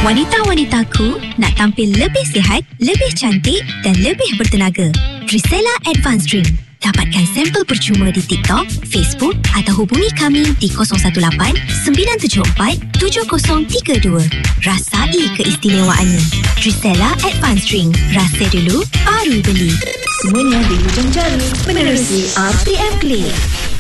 Wanita-wanitaku nak tampil lebih sihat, lebih cantik dan lebih bertenaga. Drisella Advanced Drink. Dapatkan sampel percuma di TikTok, Facebook atau hubungi kami di 018-974-7032. Rasai keistimewaannya. Drisella Advanced Drink. Rasa dulu, baru beli. Semuanya di hujung jari menerusi RTM Click.